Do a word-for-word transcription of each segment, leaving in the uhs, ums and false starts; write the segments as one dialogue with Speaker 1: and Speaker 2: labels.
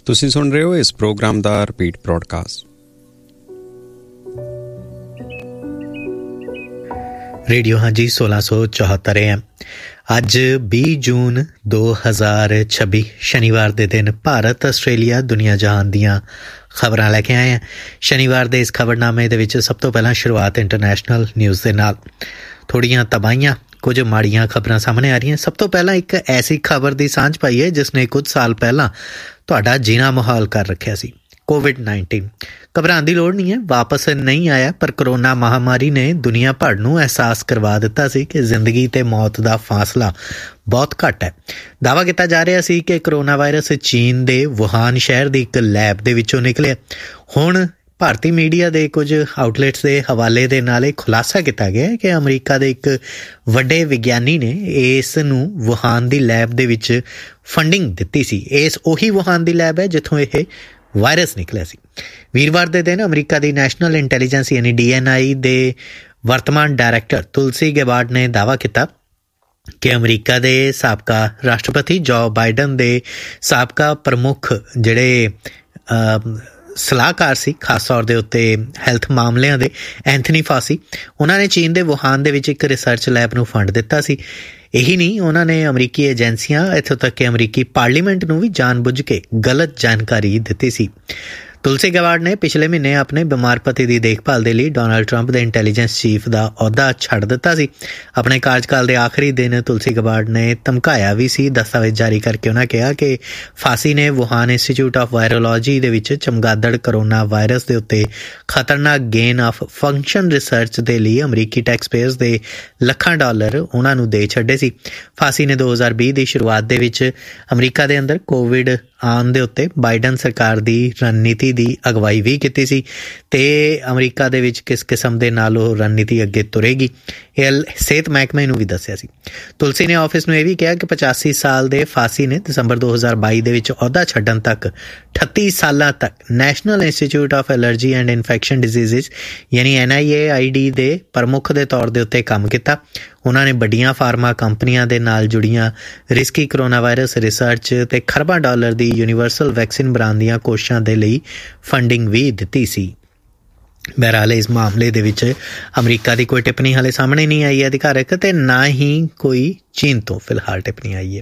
Speaker 1: ਤੁਸੀਂ ਸੁਣ ਰਹੇ ਹੋ ਇਸ ਪ੍ਰੋਗਰਾਮ ਦਾ ਰਿਪੀਟ ਬ੍ਰੌਡਕਾਸਟ।
Speaker 2: ਰੇਡੀਓ ਹਾਂਜੀ ਸੋਲਾਂ ਸੌ ਚੌਹੱਤਰ ਏ ਐਮ। ਅੱਜ ਵੀਹ ਜੂਨ ਦੋ ਹਜ਼ਾਰ ਛੱਬੀ ਸ਼ਨੀਵਾਰ ਦੇ ਦਿਨ ਭਾਰਤ, ਆਸਟ੍ਰੇਲੀਆ, ਦੁਨੀਆ ਜਹਾਨ ਦੀਆਂ ਖਬਰਾਂ ਲੈ ਕੇ ਆਏ ਹਾਂ। ਸ਼ਨੀਵਾਰ ਦੇ ਇਸ ਖਬਰਨਾਮੇ ਦੇ ਵਿੱਚ ਸਭ ਤੋਂ ਪਹਿਲਾਂ ਸ਼ੁਰੂਆਤ ਇੰਟਰਨੈਸ਼ਨਲ ਨਿਊਜ਼ ਦੇ ਨਾਲ। ਥੋੜ੍ਹੀਆਂ ਤਬਾਹੀਆਂ, ਕੁਝ ਮਾੜੀਆਂ ਖਬਰਾਂ ਸਾਹਮਣੇ ਆ ਰਹੀਆਂ। ਸਭ ਤੋਂ ਪਹਿਲਾਂ ਇੱਕ ਐਸੀ ਖਬਰ ਦੀ ਸਾਂਝ ਪਾਈ ਹੈ ਜਿਸ ਨੇ ਕੁਝ ਸਾਲ ਪਹਿਲਾਂ ਤੁਹਾਡਾ ਜੀਣਾ ਮੁਹਾਲ ਕਰ ਰੱਖਿਆ ਸੀ। Covid nineteen. ਘਬਰਾਉਣ ਦੀ ਲੋੜ ਨਹੀਂ ਹੈ, ਵਾਪਸ ਨਹੀਂ ਆਇਆ, ਪਰ ਕਰੋਨਾ ਮਹਾਮਾਰੀ ਨੇ ਦੁਨੀਆ ਭਰ ਨੂੰ ਅਹਿਸਾਸ ਕਰਵਾ ਦਿੱਤਾ ਸੀ ਕਿ ਜ਼ਿੰਦਗੀ ਤੇ ਮੌਤ ਦਾ ਫਾਸਲਾ ਬਹੁਤ ਘੱਟ ਹੈ। ਦਾਅਵਾ ਕੀਤਾ ਜਾ ਰਿਹਾ ਸੀ ਕਿ ਕਰੋਨਾ ਵਾਇਰਸ ਚੀਨ ਦੇ ਵੁਹਾਨ ਸ਼ਹਿਰ ਦੀ ਇੱਕ ਲੈਬ ਦੇ ਵਿੱਚੋਂ ਨਿਕਲਿਆ। ਹੁਣ ਭਾਰਤੀ ਮੀਡੀਆ ਦੇ ਕੁਝ ਆਊਟਲੈਟਸ ਦੇ ਹਵਾਲੇ ਦੇ ਨਾਲ ਇਹ ਖੁਲਾਸਾ ਕੀਤਾ ਗਿਆ ਕਿ ਅਮਰੀਕਾ ਦੇ ਇੱਕ ਵੱਡੇ ਵਿਗਿਆਨੀ ਨੇ ਇਸ ਨੂੰ ਵੁਹਾਨ ਦੀ ਲੈਬ ਦੇ ਵਿੱਚ ਫੰਡਿੰਗ ਦਿੱਤੀ ਸੀ। ਇਸ ਉਹੀ ਵੁਹਾਨ ਦੀ ਲੈਬ ਹੈ ਜਿੱਥੋਂ ਇਹ ਵਾਇਰਸ ਨਿਕਲਿਆ ਸੀ। ਵੀਰਵਾਰ ਦੇ ਦਿਨ ਅਮਰੀਕਾ ਦੀ ਨੈਸ਼ਨਲ ਇੰਟੈਲੀਜੈਂਸ ਯਾਨੀ ਡੀ ਐਨ ਆਈ ਦੇ ਵਰਤਮਾਨ ਡਾਇਰੈਕਟਰ ਤੁਲਸੀ ਗੈਬਾਰਡ ਨੇ ਦਾਅਵਾ ਕੀਤਾ ਕਿ ਅਮਰੀਕਾ ਦੇ ਸਾਬਕਾ ਰਾਸ਼ਟਰਪਤੀ ਜੋ ਬਾਈਡਨ ਦੇ ਸਾਬਕਾ ਪ੍ਰਮੁੱਖ ਜਿਹੜੇ ਸਲਾਹਕਾਰ ਸੀ, ਖਾਸ ਤੌਰ ਦੇ ਉੱਤੇ ਹੈਲਥ ਮਾਮਲਿਆਂ ਦੇ, ਐਂਥਨੀ ਫਾਸੀ, ਉਹਨਾਂ ਨੇ ਚੀਨ ਦੇ ਵੁਹਾਨ ਦੇ ਵਿੱਚ ਇੱਕ ਰਿਸਰਚ ਲੈਬ ਨੂੰ ਫੰਡ ਦਿੱਤਾ ਸੀ। ਇਹੀ ਨਹੀਂ, ਉਹਨਾਂ ਨੇ ਅਮਰੀਕੀ ਏਜੰਸੀਆਂ, ਇੱਥੋਂ ਤੱਕ ਕਿ ਅਮਰੀਕੀ ਪਾਰਲੀਮੈਂਟ ਨੂੰ ਵੀ ਜਾਣ ਬੁੱਝ ਕੇ ਗਲਤ ਜਾਣਕਾਰੀ ਦਿੱਤੀ ਸੀ। ਤੁਲਸੀ ਗੈਬਾਰਡ ਨੇ ਪਿਛਲੇ ਮਹੀਨੇ ਆਪਣੇ ਬਿਮਾਰ ਪਤੀ ਦੀ ਦੇਖਭਾਲ ਦੇ ਲਈ ਡੋਨਾਲਡ ਟਰੰਪ ਦੇ ਇੰਟੈਲੀਜੈਂਸ ਚੀਫ ਦਾ ਅਹੁਦਾ ਛੱਡ ਦਿੱਤਾ ਸੀ। ਆਪਣੇ ਕਾਰਜਕਾਲ ਦੇ ਆਖਰੀ ਦਿਨ ਤੁਲਸੀ ਗੈਬਾਰਡ ਨੇ ਧਮਕਾਇਆ ਵੀ ਸੀ। ਦਸਤਾਵੇਜ਼ ਜਾਰੀ ਕਰਕੇ ਉਹਨਾਂ ਕਿਹਾ ਕਿ ਫਾਸੀ ਨੇ ਵੁਹਾਨ ਇੰਸਟੀਚਿਊਟ ਆਫ ਵਾਇਰੋਲੋਜੀ ਦੇ ਵਿੱਚ ਚਮਗਾਦੜ ਕਰੋਨਾ ਵਾਇਰਸ ਦੇ ਉੱਤੇ ਖਤਰਨਾਕ ਗੇਨ ਆਫ ਫੰਕਸ਼ਨ ਰਿਸਰਚ ਦੇ ਲਈ ਅਮਰੀਕੀ ਟੈਕਸਪੇਅਰਸ ਦੇ ਲੱਖਾਂ ਡਾਲਰ ਉਹਨਾਂ ਨੂੰ ਦੇ ਛੱਡੇ ਸੀ। ਫਾਸੀ ਨੇ ਦੋ ਹਜ਼ਾਰ ਵੀਹ ਦੀ ਸ਼ੁਰੂਆਤ ਦੇ ਵਿੱਚ ਅਮਰੀਕਾ ਦੇ ਅੰਦਰ ਕੋਵਿਡ ਆਉਣ ਦੇ ਉੱਤੇ ਬਾਈਡਨ ਸਰਕਾਰ ਦੀ ਰਣਨੀਤੀ ਦੀ ਅਗਵਾਈ ਵੀ ਕੀਤੀ ਸੀ ਤੇ ਅਮਰੀਕਾ ਦੇ ਵਿੱਚ ਕਿਸ ਕਿਸਮ ਦੇ ਨਾਲ ਉਹ ਰਣਨੀਤੀ ਅੱਗੇ ਤੁਰੇਗੀ ਇਹ ਸਿਹਤ ਮਹਿਕਮੇ ਨੂੰ ਵੀ ਦੱਸਿਆ ਸੀ। ਤੁਲਸੀ ਨੇ ਆਫਿਸ ਨੂੰ ਇਹ ਵੀ ਕਿਹਾ ਕਿ ਪਚਾਸੀ ਸਾਲ ਦੇ ਫਾਸੀ ਨੇ ਦਸੰਬਰ ਦੋ ਹਜ਼ਾਰ ਬਾਈ ਦੇ ਵਿੱਚ ਅਹੁਦਾ ਛੱਡਣ ਤੱਕ ਅਠੱਤੀ ਸਾਲਾਂ ਤੱਕ national institute of allergy and infection ਡਿਜ਼ੀਜ਼ਜ਼ ਯਾਨੀ ਐਨ ਆਈ ਏ ਆਈ ਡੀ ਦੇ ਪ੍ਰਮੁੱਖ ਦੇ ਤੌਰ ਦੇ ਉੱਤੇ ਕੰਮ ਕੀਤਾ। ਉਹਨਾਂ ਨੇ ਵੱਡੀਆਂ ਫਾਰਮਾ ਕੰਪਨੀਆਂ ਦੇ ਨਾਲ ਜੁੜੀਆਂ ਰਿਸਕੀ ਕਰੋਨਾ ਵਾਇਰਸ ਰਿਸਰਚ ਤੇ ਖਰਬਾਂ ਡਾਲਰ ਦੀ ਯੂਨੀਵਰਸਲ ਵੈਕਸੀਨ ਬਣਾਉਣ ਦੀਆਂ ਕੋਸ਼ਿਸ਼ਾਂ ਦੇ ਲਈ ਫੰਡਿੰਗ ਵੀ ਦਿੱਤੀ ਸੀ। ਬਹਰਹਾਲ ਇਸ ਮਾਮਲੇ ਦੇ ਵਿੱਚ ਅਮਰੀਕਾ ਦੀ ਕੋਈ ਟਿੱਪਣੀ ਹਾਲੇ ਸਾਹਮਣੇ ਨਹੀਂ ਆਈ ਹੈ ਅਧਿਕਾਰਕ, ਤੇ ਨਾ ਹੀ ਕੋਈ ਚੀਨ ਤੋਂ ਫਿਲਹਾਲ ਟਿੱਪਣੀ ਆਈ ਹੈ।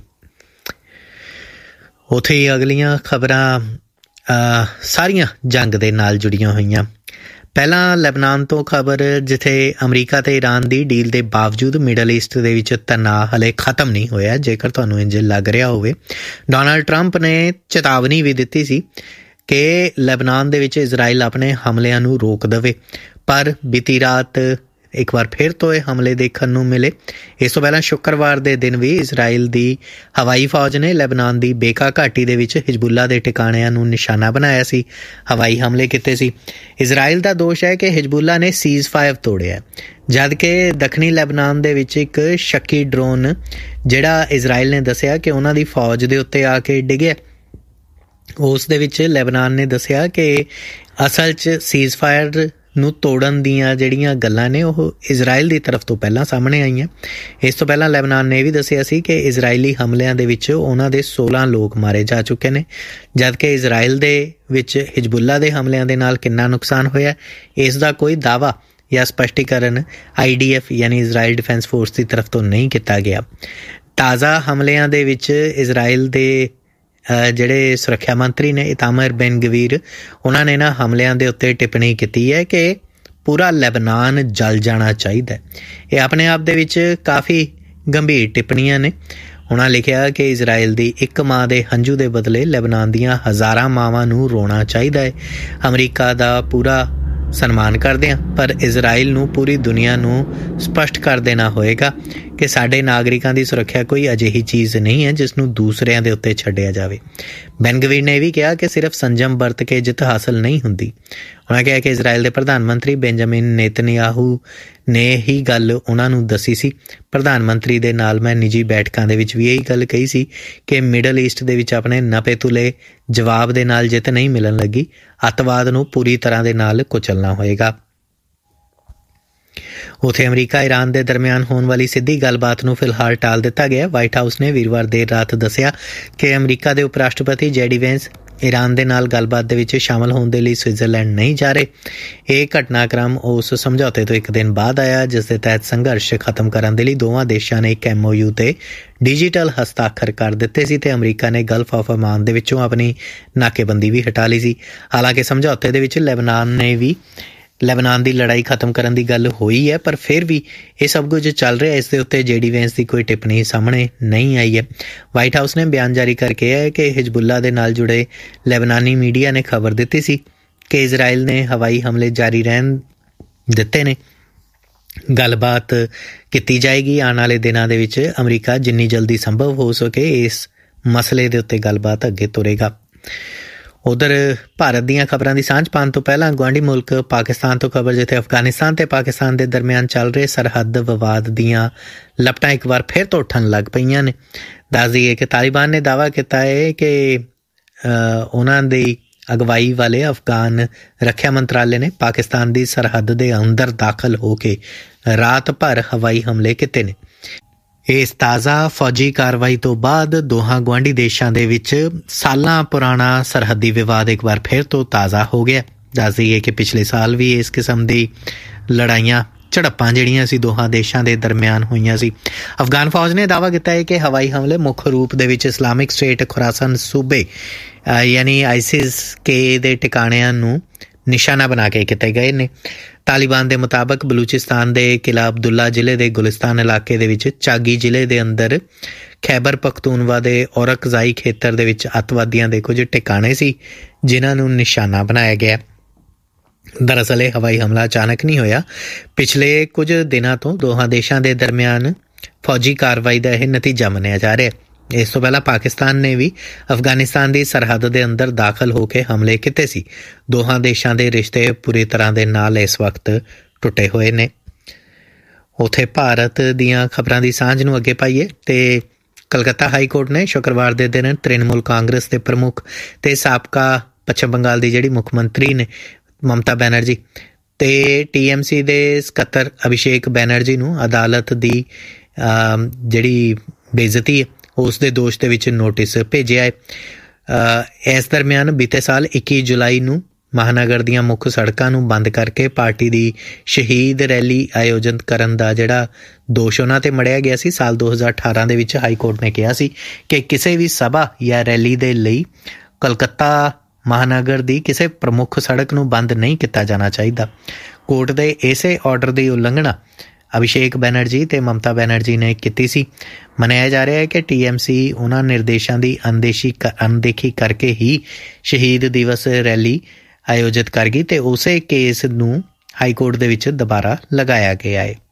Speaker 2: ਉੱਥੇ ਹੀ ਅਗਲੀਆਂ ਖਬਰਾਂ ਸਾਰੀਆਂ ਜੰਗ ਦੇ ਨਾਲ ਜੁੜੀਆਂ ਹੋਈਆਂ। ਪਹਿਲਾਂ ਲੈਬਨਾਨ ਤੋਂ ਖਬਰ, ਜਿੱਥੇ ਅਮਰੀਕਾ ਤੇ ਈਰਾਨ ਦੀ ਡੀਲ ਦੇ ਬਾਵਜੂਦ ਮਿਡਲ ਈਸਟ ਦੇ ਵਿੱਚ ਤਣਾਅ ਹਲੇ ਖਤਮ ਨਹੀਂ ਹੋਇਆ। ਜੇਕਰ ਤੁਹਾਨੂੰ ਇੰਝ ਲੱਗ ਰਿਹਾ ਹੋਵੇ, ਡੋਨਾਲਡ ਟਰੰਪ ਨੇ ਚੇਤਾਵਨੀ ਵੀ ਦਿੱਤੀ ਸੀ ਕਿ ਲੈਬਨਾਨ ਦੇ ਵਿੱਚ ਇਜ਼ਰਾਈਲ ਆਪਣੇ ਹਮਲਿਆਂ ਨੂੰ ਰੋਕ ਦੇਵੇ, ਪਰ ਬੀਤੀ ਰਾਤ ਇੱਕ ਵਾਰ ਫਿਰ ਤੋਂ ਇਹ ਹਮਲੇ ਦੇਖਣ ਨੂੰ ਮਿਲੇ। ਇਸ ਤੋਂ ਪਹਿਲਾਂ ਸ਼ੁੱਕਰਵਾਰ ਦੇ ਦਿਨ ਵੀ ਇਜ਼ਰਾਈਲ ਦੀ ਹਵਾਈ ਫੌਜ ਨੇ ਲੈਬਨਾਨ ਦੀ ਬੇਕਾ ਘਾਟੀ ਦੇ ਵਿੱਚ ਹਿਜ਼ਬੁੱਲਾ ਦੇ ਟਿਕਾਣਿਆਂ ਨੂੰ ਨਿਸ਼ਾਨਾ ਬਣਾਇਆ ਸੀ, ਹਵਾਈ ਹਮਲੇ ਕੀਤੇ ਸੀ। ਇਜ਼ਰਾਈਲ ਦਾ ਦੋਸ਼ ਹੈ ਕਿ ਹਿਜ਼ਬੁੱਲਾ ਨੇ ਸੀਜ਼ ਫਾਇਰ ਤੋੜਿਆ, ਜਦ ਕਿ ਦੱਖਣੀ ਲੈਬਨਾਨ ਦੇ ਵਿੱਚ ਇੱਕ ਸ਼ੱਕੀ ਡਰੋਨ ਜਿਹੜਾ ਇਜ਼ਰਾਈਲ ਨੇ ਦੱਸਿਆ ਕਿ ਉਹਨਾਂ ਦੀ ਫੌਜ ਦੇ ਉੱਤੇ ਆ ਕੇ ਡਿੱਗਿਆ, ਉਸ ਦੇ ਵਿੱਚ ਲੈਬਨਾਨ ਨੇ ਦੱਸਿਆ ਕਿ ਅਸਲ 'ਚ ਸੀਜ਼ ਫਾਇਰ ਨੂੰ ਤੋੜਨ ਦੀਆਂ ਜਿਹੜੀਆਂ ਗੱਲਾਂ ਨੇ ਉਹ ਇਜ਼ਰਾਈਲ ਦੀ ਤਰਫ ਤੋਂ ਪਹਿਲਾਂ ਸਾਹਮਣੇ ਆਈਆਂ। ਇਸ ਤੋਂ ਪਹਿਲਾਂ ਲੈਬਨਾਨ ਨੇ ਇਹ ਵੀ ਦੱਸਿਆ ਸੀ ਕਿ ਇਜ਼ਰਾਈਲੀ ਹਮਲਿਆਂ ਦੇ ਵਿੱਚ ਉਹਨਾਂ ਦੇ ਸੋਲਾਂ ਲੋਕ ਮਾਰੇ ਜਾ ਚੁੱਕੇ ਨੇ, ਜਦਕਿ ਇਜ਼ਰਾਈਲ ਦੇ ਵਿੱਚ ਹਿਜ਼ਬੁੱਲਾ ਦੇ ਹਮਲਿਆਂ ਦੇ ਨਾਲ ਕਿੰਨਾ ਨੁਕਸਾਨ ਹੋਇਆ ਇਸ ਦਾ ਕੋਈ ਦਾਅਵਾ ਜਾਂ ਸਪਸ਼ਟੀਕਰਨ ਆਈ ਡੀ ਐਫ ਯਾਨੀ ਇਜ਼ਰਾਈਲ ਡਿਫੈਂਸ ਫੋਰਸ ਦੀ ਤਰਫ ਤੋਂ ਨਹੀਂ ਕੀਤਾ ਗਿਆ। ਤਾਜ਼ਾ ਹਮਲਿਆਂ ਦੇ ਵਿੱਚ ਇਜ਼ਰਾਈਲ ਦੇ ਜਿਹੜੇ ਸੁਰੱਖਿਆ ਮੰਤਰੀ ਨੇ ਇਤਾਮਰ ਬੈਨ ਗਵੀਰ, ਉਹਨਾਂ ਨੇ ਨਾ ਹਮਲਿਆਂ ਦੇ ਉੱਤੇ ਟਿੱਪਣੀ ਕੀਤੀ ਹੈ ਕਿ ਪੂਰਾ ਲੈਬਨਾਨ ਜਲ ਜਾਣਾ ਚਾਹੀਦਾ। ਇਹ ਆਪਣੇ ਆਪ ਦੇ ਵਿੱਚ ਕਾਫੀ ਗੰਭੀਰ ਟਿੱਪਣੀਆਂ ਨੇ। ਉਹਨਾਂ ਲਿਖਿਆ ਕਿ ਇਜ਼ਰਾਈਲ ਦੀ ਇੱਕ ਮਾਂ ਦੇ ਹੰਝੂ ਦੇ ਬਦਲੇ ਲੈਬਨਾਨ ਦੀਆਂ ਹਜ਼ਾਰਾਂ ਮਾਵਾਂ ਨੂੰ ਰੋਣਾ ਚਾਹੀਦਾ ਹੈ। ਅਮਰੀਕਾ ਦਾ ਪੂਰਾ ਸਨਮਾਨ ਕਰਦੇ ਹਾਂ, ਪਰ ਇਜ਼ਰਾਈਲ ਨੂੰ ਪੂਰੀ ਦੁਨੀਆ ਨੂੰ ਸਪਸ਼ਟ ਕਰ ਦੇਣਾ ਹੋਏਗਾ ਕਿ ਸਾਡੇ ਨਾਗਰਿਕਾਂ ਦੀ ਸੁਰੱਖਿਆ ਕੋਈ ਅਜਿਹੀ ਚੀਜ਼ ਨਹੀਂ ਹੈ ਜਿਸ ਨੂੰ ਦੂਸਰਿਆਂ ਦੇ ਉੱਤੇ ਛੱਡਿਆ ਜਾਵੇ। ਬੈਨ ਗਵੀਰ ਨੇ ਇਹ ਵੀ ਕਿਹਾ ਕਿ ਸਿਰਫ ਸੰਜਮ ਵਰਤ ਕੇ ਜਿੱਤ ਹਾਸਲ ਨਹੀਂ ਹੁੰਦੀ। ਉਹਨਾਂ ਕਿਹਾ ਕਿ ਇਜ਼ਰਾਈਲ ਦੇ ਪ੍ਰਧਾਨ ਮੰਤਰੀ ਬੈਂਜਾਮਿਨ ਨੇਤਨਯਾਹੂ ਨੇ ਹੀ ਗੱਲ ਉਹਨਾਂ ਨੂੰ ਦੱਸੀ ਸੀ। ਪ੍ਰਧਾਨ ਮੰਤਰੀ ਦੇ ਨਾਲ ਮੈਂ ਨਿੱਜੀ ਬੈਠਕਾਂ ਦੇ ਵਿੱਚ ਵੀ ਇਹੀ ਗੱਲ ਕਹੀ ਸੀ ਕਿ ਮਿਡਲ ਈਸਟ ਦੇ ਵਿੱਚ ਆਪਣੇ ਨਪੇ ਤੁਲੇ ਜਵਾਬ ਦੇ ਨਾਲ ਜਿੱਤ ਨਹੀਂ ਮਿਲਣ ਲੱਗੀ, ਅੱਤਵਾਦ ਨੂੰ ਪੂਰੀ ਤਰ੍ਹਾਂ ਦੇ ਨਾਲ ਕੁਚਲਣਾ ਹੋਏਗਾ। ਉੱਥੇ ਅਮਰੀਕਾ ਈਰਾਨ ਦੇ ਦਰਮਿਆਨ ਹੋਣ ਵਾਲੀ ਸਿੱਧੀ ਗੱਲਬਾਤ ਨੂੰ ਫਿਲਹਾਲ ਟਾਲ ਦਿੱਤਾ ਗਿਆ। ਵਾਈਟ ਹਾਊਸ ਨੇ ਵੀਰਵਾਰ ਦੇਰ ਰਾਤ ਦੱਸਿਆ ਕਿ ਅਮਰੀਕਾ ਦੇ ਉਪ ਰਾਸ਼ਟਰਪਤੀ ਜੈਡੀ ਵੈਂਸ ਈਰਾਨ ਦੇ ਨਾਲ ਗੱਲਬਾਤ ਦੇ ਵਿੱਚ ਸ਼ਾਮਲ ਹੋਣ ਦੇ ਲਈ ਸਵਿਟਜ਼ਰਲੈਂਡ ਨਹੀਂ ਜਾ ਰਹੇ। ਇਹ ਘਟਨਾਕ੍ਰਮ ਉਸ ਸਮਝੌਤੇ ਤੋਂ ਇੱਕ ਦਿਨ ਬਾਅਦ ਆਇਆ ਜਿਸ ਦੇ ਤਹਿਤ ਸੰਘਰਸ਼ ਖਤਮ ਕਰਨ ਦੇ ਲਈ ਦੋਵਾਂ ਦੇਸ਼ਾਂ ਨੇ ਇੱਕ ਐਮ ਓ ਯੂ ਤੇ ਡਿਜੀਟਲ ਹਸਤਾਖਰ ਕਰ ਦਿੱਤੇ ਸੀ ਤੇ ਅਮਰੀਕਾ ਨੇ ਗਲਫ ਆਫ ਅਮਾਨ ਦੇ ਵਿੱਚੋਂ ਆਪਣੀ ਨਾਕੇਬੰਦੀ ਵੀ ਹਟਾ ਲਈ ਸੀ। ਹਾਲਾਂਕਿ ਸਮਝੌਤੇ ਦੇ ਵਿੱਚ ਲੈਬਨਾਨ ਨੇ ਵੀ ਲੈਬਨਾਨ ਦੀ ਲੜਾਈ ਖਤਮ ਕਰਨ ਦੀ ਗੱਲ ਹੋਈ ਹੈ, ਪਰ ਫਿਰ ਵੀ ਇਹ ਸਭ ਕੁਝ ਚੱਲ ਰਿਹਾ। ਇਸ ਦੇ ਉੱਤੇ ਜੇ ਡੀ ਵੈਂਸ ਦੀ ਕੋਈ ਟਿੱਪਣੀ ਸਾਹਮਣੇ ਨਹੀਂ ਆਈ ਹੈ। ਵਾਈਟ ਹਾਊਸ ਨੇ ਬਿਆਨ ਜਾਰੀ ਕਰਕੇ ਕਿਹਾ ਹੈ ਕਿ ਹਿਜ਼ਬੁੱਲਾ ਦੇ ਨਾਲ ਜੁੜੇ ਲੈਬਨਾਨੀ ਮੀਡੀਆ ਨੇ ਖਬਰ ਦਿੱਤੀ ਸੀ ਕਿ ਇਜ਼ਰਾਈਲ ਨੇ ਹਵਾਈ ਹਮਲੇ ਜਾਰੀ ਰਹਿਣ ਦਿੱਤੇ ਨੇ। ਗੱਲਬਾਤ ਕੀਤੀ ਜਾਏਗੀ। ਆਉਣ ਵਾਲੇ ਦਿਨਾਂ ਦੇ ਵਿੱਚ ਅਮਰੀਕਾ ਜਿੰਨੀ ਜਲਦੀ ਸੰਭਵ ਹੋ ਸਕੇ ਇਸ ਮਸਲੇ ਦੇ ਉੱਤੇ ਗੱਲਬਾਤ ਅੱਗੇ ਤੁਰੇਗਾ। ਉਧਰ ਭਾਰਤ ਦੀਆਂ ਖਬਰਾਂ ਦੀ ਸਾਂਝ ਪਾਉਣ ਤੋਂ ਪਹਿਲਾਂ ਗੁਆਂਢੀ ਮੁਲਕ ਪਾਕਿਸਤਾਨ ਤੋਂ ਖਬਰ, ਜਿੱਥੇ ਅਫਗਾਨਿਸਤਾਨ ਤੇ ਪਾਕਿਸਤਾਨ ਦੇ ਦਰਮਿਆਨ ਚੱਲ ਰਹੇ ਸਰਹੱਦ ਵਿਵਾਦ ਦੀਆਂ ਲਪਟਾਂ ਇੱਕ ਵਾਰ ਫਿਰ ਤੋਂ ਉੱਠਣ ਲੱਗ ਪਈਆਂ ਨੇ। ਦੱਸ ਦਈਏ ਕਿ ਤਾਲਿਬਾਨ ਨੇ ਦਾਅਵਾ ਕੀਤਾ ਹੈ ਕਿ ਉਹਨਾਂ ਦੀ ਅਗਵਾਈ ਵਾਲੇ ਅਫਗਾਨ ਰੱਖਿਆ ਮੰਤਰਾਲੇ ਨੇ ਪਾਕਿਸਤਾਨ ਦੀ ਸਰਹੱਦ ਦੇ ਅੰਦਰ ਦਾਖਲ ਹੋ ਕੇ ਰਾਤ ਭਰ ਹਵਾਈ ਹਮਲੇ ਕੀਤੇ ਨੇ। ਇਸ ਤਾਜ਼ਾ ਫੌਜੀ ਕਾਰਵਾਈ ਤੋਂ ਬਾਅਦ ਦੋਹਾਂ ਗੁਆਂਢੀ ਦੇਸ਼ਾਂ ਦੇ ਵਿੱਚ ਸਾਲਾਂ ਪੁਰਾਣਾ ਸਰਹੱਦੀ ਵਿਵਾਦ ਇੱਕ ਵਾਰ ਫਿਰ ਤੋਂ ਤਾਜ਼ਾ ਹੋ ਗਿਆ। ਦੱਸ ਦਈਏ ਕਿ ਪਿਛਲੇ ਸਾਲ ਵੀ ਇਸ ਕਿਸਮ ਦੀ ਲੜਾਈਆਂ ਝੜਪਾਂ ਜਿਹੜੀਆਂ ਸੀ ਦੋਹਾਂ ਦੇਸ਼ਾਂ ਦੇ ਦਰਮਿਆਨ ਹੋਈਆਂ ਸੀ। ਅਫਗਾਨ ਫੌਜ ਨੇ ਦਾਅਵਾ ਕੀਤਾ ਹੈ ਕਿ ਹਵਾਈ ਹਮਲੇ ਮੁੱਖ ਰੂਪ ਦੇ ਵਿੱਚ ਇਸਲਾਮਿਕ ਸਟੇਟ ਖੁਰਾਸਾਨ ਸੂਬੇ ਯਾਨੀ ਆਈਸਿਸ ਕੇ ਦੇ ਟਿਕਾਣਿਆਂ ਨੂੰ ਨਿਸ਼ਾਨਾ ਬਣਾ ਕੇ ਕੀਤੇ ਗਏ ਨੇ। ਤਾਲਿਬਾਨ ਦੇ ਮੁਤਾਬਕ ਬਲੂਚਿਸਤਾਨ ਦੇ ਕਿਲਾ ਅਬਦੁੱਲਾ ਜ਼ਿਲ੍ਹੇ ਦੇ ਗੁਲਿਸਤਾਨ ਇਲਾਕੇ ਦੇ ਵਿੱਚ ਚਾਗੀ ਜ਼ਿਲ੍ਹੇ ਦੇ ਅੰਦਰ ਖੈਬਰ ਪਖਤੂਨਵਾ ਦੇ ਔਰਕਜ਼ਾਈ ਖੇਤਰ ਦੇ ਵਿੱਚ ਅੱਤਵਾਦੀਆਂ ਦੇ ਕੁਝ ਟਿਕਾਣੇ ਸੀ ਜਿਨ੍ਹਾਂ ਨੂੰ ਨਿਸ਼ਾਨਾ ਬਣਾਇਆ ਗਿਆ। ਦਰਅਸਲ ਇਹ ਹਵਾਈ ਹਮਲਾ ਅਚਾਨਕ ਨਹੀਂ ਹੋਇਆ। ਪਿਛਲੇ ਕੁਝ ਦਿਨਾਂ ਤੋਂ ਦੋਹਾਂ ਦੇਸ਼ਾਂ ਦੇ ਦਰਮਿਆਨ ਫੌਜੀ ਕਾਰਵਾਈ ਦਾ ਇਹ ਨਤੀਜਾ ਮੰਨਿਆ ਜਾ ਰਿਹਾ। ਇਸ ਤੋਂ ਪਹਿਲਾਂ ਪਾਕਿਸਤਾਨ ਨੇ ਵੀ ਅਫਗਾਨਿਸਤਾਨ ਦੀ ਸਰਹੱਦ ਦੇ ਅੰਦਰ ਦਾਖਲ ਹੋ ਕੇ ਹਮਲੇ ਕੀਤੇ ਸੀ। ਦੋਹਾਂ ਦੇਸ਼ਾਂ ਦੇ ਰਿਸ਼ਤੇ ਪੂਰੀ ਤਰ੍ਹਾਂ ਦੇ ਨਾਲ ਇਸ ਵਕਤ ਟੁੱਟੇ ਹੋਏ ਨੇ। ਉੱਥੇ ਭਾਰਤ ਦੀਆਂ ਖਬਰਾਂ ਦੀ ਸਾਂਝ ਨੂੰ ਅੱਗੇ ਪਾਈਏ ਤੇ ਕਲਕੱਤਾ ਹਾਈ ਕੋਰਟ ਨੇ ਸ਼ੁੱਕਰਵਾਰ ਦੇ ਦਿਨ ਤ੍ਰਿਣਮੂਲ ਕਾਂਗਰਸ ਦੇ ਪ੍ਰਮੁੱਖ ਤੇ ਸਾਬਕਾ ਪੱਛਮ ਬੰਗਾਲ ਦੀ ਜਿਹੜੀ ਮੁੱਖ ਮੰਤਰੀ ਨੇ ਮਮਤਾ ਬੈਨਰਜੀ ਤੇ ਟੀ ਐਮ ਸੀ ਦੇ ਸਕੱਤਰ ਅਭਿਸ਼ੇਕ ਬੈਨਰਜੀ ਨੂੰ ਅਦਾਲਤ ਦੀ ਜਿਹੜੀ ਬੇਇੱਜ਼ਤੀ ਹੈ ਉਸ ਦੇ ਦੋਸ਼ ਦੇ ਵਿੱਚ ਨੋਟਿਸ ਭੇਜਿਆ ਹੈ। ਇਸ ਦਰਮਿਆਨ ਬੀਤੇ ਸਾਲ ਇੱਕੀ ਜੁਲਾਈ ਨੂੰ ਮਹਾਨਗਰ ਦੀਆਂ ਮੁੱਖ ਸੜਕਾਂ ਨੂੰ ਬੰਦ ਕਰਕੇ ਪਾਰਟੀ ਦੀ ਸ਼ਹੀਦ ਰੈਲੀ ਆਯੋਜਿਤ ਕਰਨ ਦਾ ਜਿਹੜਾ ਦੋਸ਼ ਉਹਨਾਂ ਤੇ ਮੜਿਆ ਗਿਆ ਸੀ। ਸਾਲ ਦੋ ਹਜ਼ਾਰ ਅਠਾਰਾਂ ਦੇ ਵਿੱਚ ਹਾਈ ਕੋਰਟ ਨੇ ਕਿਹਾ ਸੀ ਕਿ ਕਿਸੇ ਵੀ ਸਭਾ ਜਾਂ ਰੈਲੀ ਦੇ ਲਈ ਕਲਕੱਤਾ ਮਹਾਨਗਰ ਦੀ ਕਿਸੇ ਪ੍ਰਮੁੱਖ ਸੜਕ ਨੂੰ ਬੰਦ ਨਹੀਂ ਕੀਤਾ ਜਾਣਾ ਚਾਹੀਦਾ। ਕੋਰਟ ਦੇ ਇਸੇ ਆਰਡਰ ਦੀ ਉਲੰਘਣਾ ਅਭਿਸ਼ੇਕ ਬੈਨਰਜੀ ਤੇ ਮਮਤਾ ਬੈਨਰਜੀ ਨੇ ਕੀਤੀ ਸੀ। ਮੰਨਿਆ ਜਾ ਰਿਹਾ ਹੈ ਕਿ ਟੀ ਐਮ ਸੀ ਉਹਨਾਂ ਨਿਰਦੇਸ਼ਾਂ ਦੀ ਅਣਦੇਸ਼ੀ ਅਣਦੇਖੀ ਕਰਕੇ ਹੀ ਸ਼ਹੀਦ ਦਿਵਸ ਰੈਲੀ ਆਯੋਜਿਤ ਕਰ ਗਈ ਤੇ ਉਸੇ ਕੇਸ ਨੂੰ ਹਾਈ ਕੋਰਟ ਦੇ ਵਿੱਚ ਦੁਬਾਰਾ ਲਗਾਇਆ ਗਿਆ ਹੈ।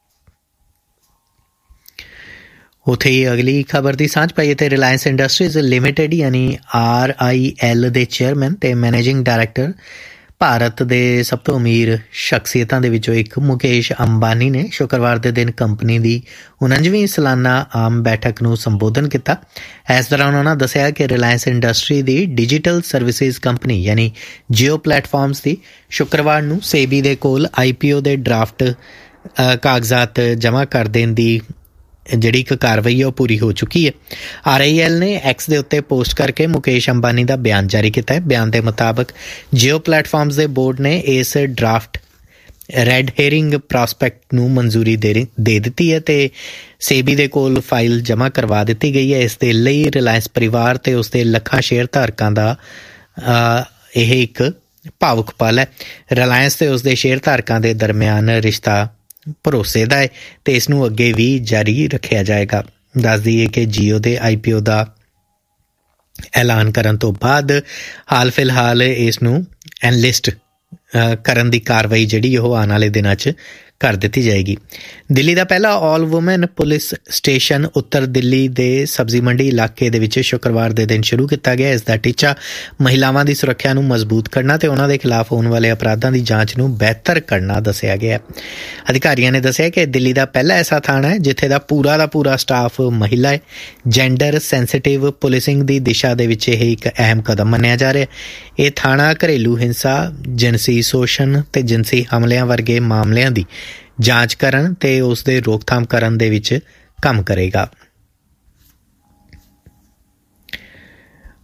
Speaker 2: ਉੱਥੇ ਹੀ ਅਗਲੀ ਖਬਰ ਦੀ ਸਾਂਝ ਪਾਈਏ ਤੇ ਰਿਲਾਇੰਸ ਇੰਡਸਟਰੀਜ਼ ਲਿਮਿਟਿਡ ਯਾਨੀ ਆਰ ਆਈ ਐਲ ਦੇ ਚੇਅਰਮੈਨ ਤੇ ਮੈਨੇਜਿੰਗ ਡਾਇਰੈਕਟਰ ਭਾਰਤ ਦੇ ਸਭ ਤੋਂ ਅਮੀਰ ਸ਼ਖਸੀਅਤਾਂ ਦੇ ਵਿੱਚੋਂ ਇੱਕ ਮੁਕੇਸ਼ ਅੰਬਾਨੀ ਨੇ ਸ਼ੁੱਕਰਵਾਰ ਦੇ ਦਿਨ ਕੰਪਨੀ ਦੀ ਉਣੰਜਵੀਂ ਸਾਲਾਨਾ ਆਮ ਬੈਠਕ ਨੂੰ ਸੰਬੋਧਨ ਕੀਤਾ। ਇਸ ਦੌਰਾਨ ਉਹਨਾਂ ਦੱਸਿਆ ਕਿ ਰਿਲਾਇੰਸ ਇੰਡਸਟਰੀ ਦੀ ਡਿਜੀਟਲ ਸਰਵਿਸਿਜ਼ ਕੰਪਨੀ ਯਾਨੀ ਜੀਓ ਪਲੇਟਫਾਰਮਸ ਦੀ ਸ਼ੁੱਕਰਵਾਰ ਨੂੰ ਸੇਬੀ ਦੇ ਕੋਲ ਆਈ ਪੀ ਓ ਦੇ ਡਰਾਫਟ ਕਾਗਜ਼ਾਤ ਜਮ੍ਹਾਂ ਕਰ ਦੇਣ ਦੀ ਜਿਹੜੀ ਇੱਕ ਕਾਰਵਾਈ ਹੈ ਉਹ ਪੂਰੀ ਹੋ ਚੁੱਕੀ ਹੈ। ਆਰ ਆਈ ਐਲ ਨੇ ਐਕਸ ਦੇ ਉੱਤੇ ਪੋਸਟ ਕਰਕੇ ਮੁਕੇਸ਼ ਅੰਬਾਨੀ ਦਾ ਬਿਆਨ ਜਾਰੀ ਕੀਤਾ ਹੈ। ਬਿਆਨ ਦੇ ਮੁਤਾਬਕ ਜੀਓ ਪਲੇਟਫਾਰਮਸ ਦੇ ਬੋਰਡ ਨੇ ਇਸ ਡਰਾਫਟ ਰੈਡ ਹੇਰਿੰਗ ਪ੍ਰੋਸਪੈਕਟ ਨੂੰ ਮਨਜ਼ੂਰੀ ਦੇ ਦੇ ਦਿੱਤੀ ਹੈ ਤੇ ਸੇਬੀ ਦੇ ਕੋਲ ਫਾਈਲ ਜਮ੍ਹਾਂ ਕਰਵਾ ਦਿੱਤੀ ਗਈ ਹੈ। ਇਸ ਦੇ ਲਈ ਰਿਲਾਇੰਸ ਪਰਿਵਾਰ ਤੇ ਉਸਦੇ ਲੱਖਾਂ ਸ਼ੇਅਰ ਧਾਰਕਾਂ ਦਾ ਇਹ ਇੱਕ ਭਾਵੁਕ ਪਲ ਹੈ। ਰਿਲਾਇੰਸ ਤੇ ਉਸਦੇ ਸ਼ੇਅਰ ਧਾਰਕਾਂ ਦੇ ਦਰਮਿਆਨ ਰਿਸ਼ਤਾ ਭਰੋਸੇ ਦਾ ਹੈ ਤੇ ਇਸ ਨੂੰ ਅੱਗੇ ਵੀ ਜਾਰੀ ਰੱਖਿਆ ਜਾਏਗਾ। ਦੱਸ ਦਈਏ ਕਿ ਜੀਓ ਦੇ ਆਈ ਪੀ ਓ ਦਾ ਐਲਾਨ ਕਰਨ ਤੋਂ ਬਾਅਦ ਹਾਲ ਫਿਲਹਾਲ ਇਸ ਨੂੰ ਐਨਲਿਸਟ ਕਰਨ ਦੀ ਕਾਰਵਾਈ ਜਿਹੜੀ ਉਹ ਆਉਣ ਵਾਲੇ ਦਿਨਾਂ 'ਚ ਕਰ ਦਿੱਤੀ ਜਾਏਗੀ। ਦਿੱਲੀ ਦਾ ਪਹਿਲਾ ਆਲ ਵੂਮਨ ਪੁਲਿਸ ਸਟੇਸ਼ਨ ਉੱਤਰ ਦਿੱਲੀ ਦੇ ਸਬਜ਼ੀ ਮੰਡੀ ਇਲਾਕੇ ਦੇ ਵਿੱਚ ਸ਼ੁੱਕਰਵਾਰ ਦੇ ਦਿਨ ਸ਼ੁਰੂ ਕੀਤਾ ਗਿਆ। ਇਸ ਦਾ ਟੀਚਾ ਮਹਿਲਾਵਾਂ ਦੀ ਸੁਰੱਖਿਆ ਨੂੰ ਮਜ਼ਬੂਤ ਕਰਨਾ ਤੇ ਉਹਨਾਂ ਦੇ ਖਿਲਾਫ ਹੋਣ ਵਾਲੇ ਅਪਰਾਧਾਂ ਦੀ ਜਾਂਚ ਨੂੰ ਬਿਹਤਰ ਕਰਨਾ ਦੱਸਿਆ ਗਿਆ। ਅਧਿਕਾਰੀਆਂ ਨੇ ਦੱਸਿਆ ਕਿ ਦਿੱਲੀ ਦਾ ਪਹਿਲਾ ਐਸਾ ਥਾਣਾ ਹੈ ਜਿੱਥੇ ਦਾ ਪੂਰਾ ਦਾ ਪੂਰਾ ਸਟਾਫ ਮਹਿਲਾ ਹੈ। ਜੈਂਡਰ ਸੈਂਸਿਟਿਵ ਪੁਲਿਸਿੰਗ ਦੀ ਦਿਸ਼ਾ ਦੇ ਵਿੱਚ ਇਹ ਇੱਕ ਅਹਿਮ ਕਦਮ ਮੰਨਿਆ ਜਾ ਰਿਹਾ। ਇਹ ਥਾਣਾ ਘਰੇਲੂ ਹਿੰਸਾ, ਜਿਨਸੀ ਸ਼ੋਸ਼ਣ ਤੇ ਜਿਨਸੀ ਹਮਲਿਆਂ ਵਰਗੇ ਮਾਮਲਿਆਂ ਦੀ ਜਾਂਚ ਕਰਨ ਤੇ ਉਸ ਦੇ ਰੋਕਥਾਮ ਕਰਨ ਦੇ ਵਿੱਚ ਕੰਮ ਕਰੇਗਾ।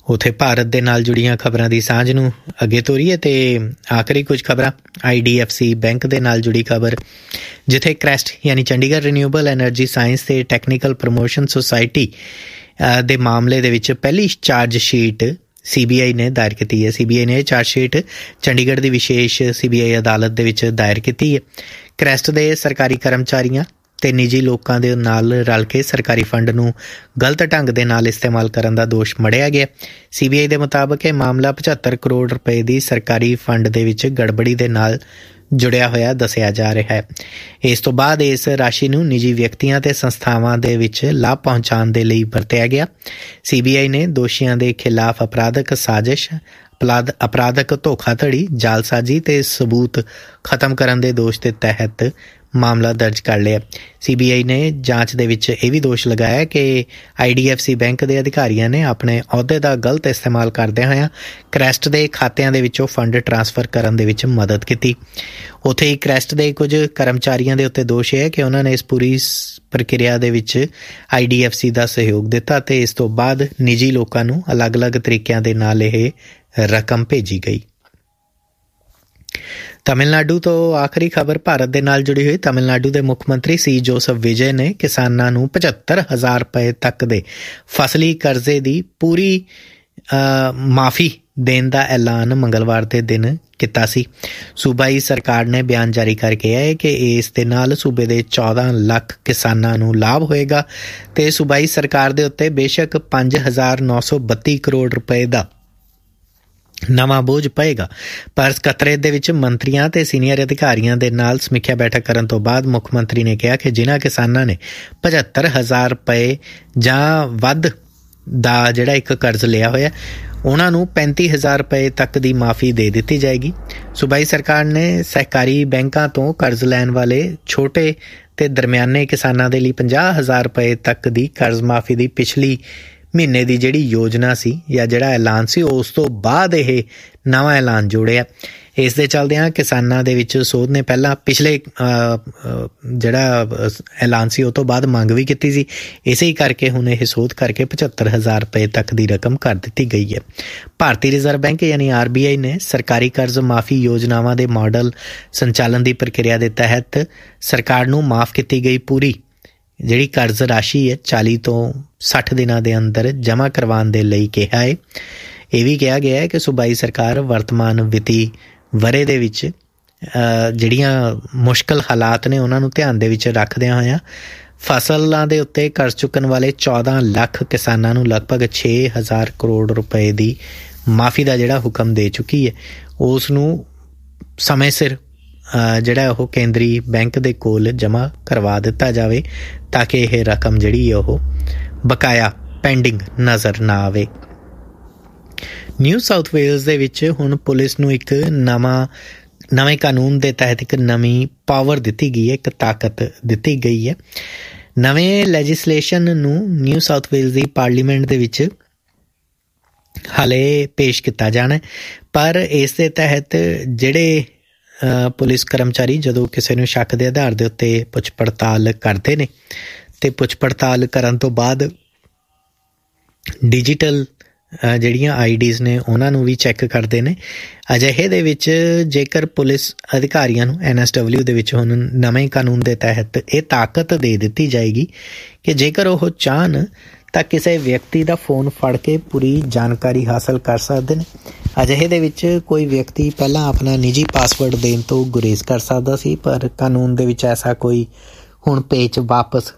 Speaker 2: ਉੱਥੇ ਭਾਰਤ ਦੇ ਨਾਲ ਜੁੜੀਆਂ ਖਬਰਾਂ ਦੀ ਸਾਂਝ ਨੂੰ ਅੱਗੇ ਤੋਰੀਏ ਤੇ ਆਖਰੀ ਕੁਝ ਖਬਰਾਂ I D F C bank ਦੇ ਨਾਲ ਜੁੜੀ ਖਬਰ, ਜਿੱਥੇ ਕ੍ਰੈਸਟ ਯਾਨੀ ਚੰਡੀਗੜ੍ਹ ਰੀਨਿਊਏਬਲ ਐਨਰਜੀ ਸਾਇੰਸ ਤੇ ਟੈਕਨੀਕਲ ਪ੍ਰਮੋਸ਼ਨ ਸੁਸਾਇਟੀ ਦੇ ਮਾਮਲੇ ਦੇ ਵਿੱਚ ਪਹਿਲੀ charge sheet C B I ਨੇ ਦਾਇਰ ਕੀਤੀ ਹੈ। ਸੀ ਬੀ ਆਈ ਨੇ ਇਹ ਚਾਰਜ ਸ਼ੀਟ ਚੰਡੀਗੜ੍ਹ ਦੀ ਵਿਸ਼ੇਸ਼ ਸੀ ਬੀ ਆਈ ਅਦਾਲਤ ਦੇ ਵਿੱਚ ਦਾਇਰ ਕੀਤੀ ਹੈ। ਕ੍ਰੈਸਟ ਦੇ ਸਰਕਾਰੀ ਕਰਮਚਾਰੀਆਂ ਤੇ ਨਿੱਜੀ ਲੋਕਾਂ ਦੇ ਨਾਲ ਰਲ ਕੇ ਸਰਕਾਰੀ ਫੰਡ ਨੂੰ ਗਲਤ ਢੰਗ ਦੇ ਨਾਲ ਇਸਤੇਮਾਲ ਕਰਨ ਦਾ ਦੋਸ਼ ਮੜਿਆ ਗਿਆ। ਸੀ ਬੀ ਆਈ ਦੇ ਮੁਤਾਬਕ ਇਹ ਮਾਮਲਾ ਪਝੱਤਰ ਕਰੋੜ ਰੁਪਏ ਦੀ ਸਰਕਾਰੀ ਫੰਡ ਦੇ ਵਿੱਚ ਗੜਬੜੀ ਦੇ ਨਾਲ ਜੁੜਿਆ ਹੋਇਆ ਦੱਸਿਆ ਜਾ ਰਿਹਾ ਹੈ। ਇਸ ਤੋਂ ਬਾਅਦ ਇਸ ਰਾਸ਼ੀ ਨੂੰ ਨਿੱਜੀ ਵਿਅਕਤੀਆਂ ਤੇ ਸੰਸਥਾਵਾਂ ਦੇ ਵਿੱਚ ਲਾਭ ਪਹੁੰਚਾਉਣ ਦੇ ਲਈ ਵਰਤਿਆ ਗਿਆ। ਸੀ ਬੀ ਆਈ ਨੇ ਦੋਸ਼ੀਆਂ ਦੇ ਖਿਲਾਫ ਅਪਰਾਧਕ ਸਾਜ਼ਿਸ਼, ਅਪਰਾਧਕ ਧੋਖਾਧੜੀ, ਜਾਲਸਾਜ਼ੀ ਤੇ ਸਬੂਤ ਖਤਮ ਕਰਨ ਦੇ ਦੋਸ਼ ਦੇ ਤਹਿਤ ਮਾਮਲਾ ਦਰਜ ਕਰ ਲਿਆ। ਸੀ ਬੀ ਆਈ ਨੇ ਜਾਂਚ ਦੇ ਵਿੱਚ ਇਹ ਵੀ ਦੋਸ਼ ਲਗਾਇਆ ਕਿ I D F C bank ਦੇ ਅਧਿਕਾਰੀਆਂ ਨੇ ਆਪਣੇ ਅਹੁਦੇ ਦਾ ਗਲਤ ਇਸਤੇਮਾਲ ਕਰਦਿਆਂ ਹੋਇਆਂ ਕ੍ਰੈਸਟ ਦੇ ਖਾਤਿਆਂ ਦੇ ਵਿੱਚੋਂ ਫੰਡ ਟ੍ਰਾਂਸਫਰ ਕਰਨ ਦੇ ਵਿੱਚ ਮਦਦ ਕੀਤੀ। ਉੱਥੇ ਹੀ ਕ੍ਰੈਸਟ ਦੇ ਕੁਝ ਕਰਮਚਾਰੀਆਂ ਦੇ ਉੱਤੇ ਦੋਸ਼ ਹੈ ਕਿ ਉਹਨਾਂ ਨੇ ਇਸ ਪੂਰੀ ਪ੍ਰਕਿਰਿਆ ਦੇ ਵਿੱਚ ਆਈ ਡੀ ਐਫ ਸੀ ਦਾ ਸਹਿਯੋਗ ਦਿੱਤਾ ਤੇ ਇਸ ਤੋਂ ਬਾਅਦ ਨਿੱਜੀ ਲੋਕਾਂ ਨੂੰ ਅਲੱਗ-ਅਲੱਗ ਤਰੀਕਿਆਂ ਦੇ ਨਾਲ ਇਹ ਰਕਮ ਭੇਜੀ ਗਈ। ਤਮਿਲਨਾਡੂ ਤੋਂ ਆਖਰੀ ਖਬਰ ਭਾਰਤ ਦੇ ਨਾਲ ਜੁੜੀ ਹੋਈ। ਤਮਿਲਨਾਡੂ ਦੇ ਮੁੱਖ ਮੰਤਰੀ ਸੀ ਜੋਸਫ ਵਿਜੇ ਨੇ ਕਿਸਾਨਾਂ ਨੂੰ ਪਝੱਤਰ ਹਜ਼ਾਰ ਰੁਪਏ ਤੱਕ ਦੇ ਫਸਲੀ ਕਰਜ਼ੇ ਦੀ ਪੂਰੀ ਮਾਫੀ ਦੇਣ ਦਾ ਐਲਾਨ ਮੰਗਲਵਾਰ ਦੇ ਦਿਨ ਕੀਤਾ ਸੀ। ਸੂਬਾਈ ਸਰਕਾਰ ਨੇ ਬਿਆਨ ਜਾਰੀ ਕਰਕੇ ਕਿਹਾ ਹੈ ਕਿ ਇਸ ਦੇ ਨਾਲ ਸੂਬੇ ਦੇ ਚੌਦਾਂ ਲੱਖ ਕਿਸਾਨਾਂ ਨੂੰ ਲਾਭ ਹੋਏਗਾ ਤੇ ਸੂਬਾਈ ਸਰਕਾਰ ਦੇ ਉੱਤੇ ਬੇਸ਼ੱਕ ਪੰਜ ਹਜ਼ਾਰ ਨੌ ਸੌ ਬੱਤੀ ਕਰੋੜ ਰੁਪਏ ਦਾ ਨਵਾਂ ਬੋਝ ਪਏਗਾ। ਪਰ ਸਕੱਤਰੇਤ ਦੇ ਵਿੱਚ ਮੰਤਰੀਆਂ ਤੇ ਸੀਨੀਅਰ ਅਧਿਕਾਰੀਆਂ ਦੇ ਨਾਲ ਸਮੀਖਿਆ ਬੈਠਕ ਕਰਨ ਤੋਂ ਬਾਅਦ ਮੁੱਖ ਮੰਤਰੀ ਨੇ ਕਿਹਾ ਕਿ ਜਿਨ੍ਹਾਂ ਕਿਸਾਨਾਂ ਨੇ ਪਝੱਤਰ ਹਜ਼ਾਰ ਰੁਪਏ ਜਾਂ ਵੱਧ ਦਾ ਜਿਹੜਾ ਇੱਕ ਕਰਜ਼ ਲਿਆ ਹੋਇਆ ਉਹਨਾਂ ਨੂੰ ਪੈਂਤੀ ਹਜ਼ਾਰ ਰੁਪਏ ਤੱਕ ਦੀ ਮਾਫੀ ਦੇ ਦਿੱਤੀ ਜਾਏਗੀ। ਸੂਬਾਈ ਸਰਕਾਰ ਨੇ ਸਹਿਕਾਰੀ ਬੈਂਕਾਂ ਤੋਂ ਕਰਜ਼ ਲੈਣ ਵਾਲੇ ਛੋਟੇ ਤੇ ਦਰਮਿਆਨੇ ਕਿਸਾਨਾਂ ਦੇ ਲਈ ਪੰਜਾਹ ਹਜ਼ਾਰ ਰੁਪਏ ਤੱਕ ਦੀ ਕਰਜ਼ ਮਾਫੀ ਦੀ ਪਿਛਲੀ ਮਹੀਨੇ ਦੀ ਜਿਹੜੀ ਯੋਜਨਾ ਸੀ ਜਾਂ ਜਿਹੜਾ ਐਲਾਨ ਸੀ ਉਸ ਤੋਂ ਬਾਅਦ ਇਹ ਨਵਾਂ ਐਲਾਨ ਜੋੜਿਆ। ਇਸ ਦੇ ਚੱਲਦਿਆਂ ਕਿਸਾਨਾਂ ਦੇ ਵਿੱਚ ਸੋਧ ਨੇ ਪਹਿਲਾਂ ਪਿਛਲੇ ਜਿਹੜਾ ਐਲਾਨ ਸੀ ਉਹ ਤੋਂ ਬਾਅਦ ਮੰਗ ਵੀ ਕੀਤੀ ਸੀ। ਇਸੇ ਹੀ ਕਰਕੇ ਹੁਣ ਇਹ ਸੋਧ ਕਰਕੇ ਪਝੱਤਰ ਹਜ਼ਾਰ ਰੁਪਏ ਤੱਕ ਦੀ ਰਕਮ ਕਰ ਦਿੱਤੀ ਗਈ ਹੈ। ਭਾਰਤੀ ਰਿਜ਼ਰਵ ਬੈਂਕ ਯਾਨੀ ਆਰ ਬੀ ਆਈ ਨੇ ਸਰਕਾਰੀ ਕਰਜ਼ ਮਾਫੀ ਯੋਜਨਾਵਾਂ ਦੇ ਮਾਡਲ ਸੰਚਾਲਨ ਦੀ ਪ੍ਰਕਿਰਿਆ ਦੇ ਤਹਿਤ ਸਰਕਾਰ ਨੂੰ ਮਾਫ ਕੀਤੀ ਗਈ ਪੂਰੀ ਜਿਹੜੀ ਕਰਜ਼ ਰਾਸ਼ੀ ਹੈ ਚਾਲੀ ਤੋਂ ਸੱਠ ਦਿਨਾਂ ਦੇ ਅੰਦਰ ਜਮ੍ਹਾਂ ਕਰਵਾਉਣ ਦੇ ਲਈ ਕਿਹਾ ਹੈ। ਇਹ ਵੀ ਕਿਹਾ ਗਿਆ ਹੈ ਕਿ ਸੂਬਾਈ ਸਰਕਾਰ ਵਰਤਮਾਨ ਵਿੱਤੀ ਵਰ੍ਹੇ ਦੇ ਵਿੱਚ ਜਿਹੜੀਆਂ ਮੁਸ਼ਕਲ ਹਾਲਾਤ ਨੇ ਉਹਨਾਂ ਨੂੰ ਧਿਆਨ ਦੇ ਵਿੱਚ ਰੱਖਦਿਆਂ ਹੋਇਆਂ ਫਸਲਾਂ ਦੇ ਉੱਤੇ ਕਰਜ਼ ਚੁੱਕਣ ਵਾਲੇ ਚੌਦਾਂ ਲੱਖ ਕਿਸਾਨਾਂ ਨੂੰ ਲਗਭਗ ਛੇ ਹਜ਼ਾਰ ਕਰੋੜ ਰੁਪਏ ਦੀ ਮਾਫੀ ਦਾ ਜਿਹੜਾ ਹੁਕਮ ਦੇ ਚੁੱਕੀ ਹੈ। ਉਸ ਨੂੰ ਸਮੇਂ ਸਿਰ ਜਿਹੜਾ ਉਹ ਕੇਂਦਰੀ ਬੈਂਕ ਦੇ ਕੋਲ ਜਮ੍ਹਾਂ ਕਰਵਾ ਦਿੱਤਾ ਜਾਵੇ ਤਾਂ ਕਿ ਇਹ ਰਕਮ ਜਿਹੜੀ ਉਹ ਬਕਾਇਆ ਪੈਂਡਿੰਗ ਨਜ਼ਰ ਨਾ ਆਵੇ। ਨਿਊ ਸਾਊਥ ਵੇਲਜ਼ ਦੇ ਵਿੱਚ ਹੁਣ ਪੁਲਿਸ ਨੂੰ ਇੱਕ ਨਵਾਂ ਨਵੇਂ ਕਾਨੂੰਨ ਦੇ ਤਹਿਤ ਇੱਕ ਨਵੀਂ ਪਾਵਰ ਦਿੱਤੀ ਗਈ ਹੈ, ਇੱਕ ਤਾਕਤ ਦਿੱਤੀ ਗਈ ਹੈ। ਨਵੇਂ ਲੈਜਿਸਲੇਸ਼ਨ ਨੂੰ ਨਿਊ ਸਾਊਥ ਵੇਲਜ਼ ਦੀ ਪਾਰਲੀਮੈਂਟ ਦੇ ਵਿੱਚ ਹਾਲੇ ਪੇਸ਼ ਕੀਤਾ ਜਾਣਾ, ਪਰ ਇਸ ਦੇ ਤਹਿਤ ਜਿਹੜੇ ਪੁਲਿਸ ਕਰਮਚਾਰੀ ਜਦੋਂ ਕਿਸੇ ਨੂੰ ਸ਼ੱਕ ਦੇ ਆਧਾਰ ਦੇ ਉੱਤੇ ਪੁੱਛ ਪੜਤਾਲ ਕਰਦੇ ਨੇ ਅਤੇ ਪੁੱਛ ਪੜਤਾਲ ਕਰਨ ਤੋਂ ਬਾਅਦ ਡਿਜੀਟਲ ਜਿਹੜੀਆਂ ਆਈ ਡੀਜ਼ ਨੇ ਉਹਨਾਂ ਨੂੰ ਵੀ ਚੈੱਕ ਕਰਦੇ ਨੇ। ਅਜਿਹੇ ਦੇ ਵਿੱਚ ਜੇਕਰ ਪੁਲਿਸ ਅਧਿਕਾਰੀਆਂ ਨੂੰ ਐਨ ਐਸ ਡਬਲਿਊ ਦੇ ਵਿੱਚ ਹੁਣ ਨਵੇਂ ਕਾਨੂੰਨ ਦੇ ਤਹਿਤ ਇਹ ਤਾਕਤ ਦੇ ਦਿੱਤੀ ਜਾਏਗੀ ਕਿ ਜੇਕਰ ਉਹ ਚਾਹਣ ਤਾਂ ਕਿਸੇ ਵਿਅਕਤੀ ਦਾ ਫੋਨ ਫੜ ਕੇ ਪੂਰੀ ਜਾਣਕਾਰੀ ਹਾਸਲ ਕਰ ਸਕਦੇ ਨੇ। ਅਜਿਹੇ ਦੇ ਵਿੱਚ ਕੋਈ ਵਿਅਕਤੀ ਪਹਿਲਾਂ ਆਪਣਾ ਨਿੱਜੀ ਪਾਸਵਰਡ ਦੇਣ ਤੋਂ ਗੁਰੇਜ਼ ਕਰ ਸਕਦਾ ਸੀ, ਪਰ ਕਾਨੂੰਨ ਦੇ ਵਿੱਚ ਐਸਾ ਕੋਈ ਹੁਣ ਪੇਚ ਵਾਪਸ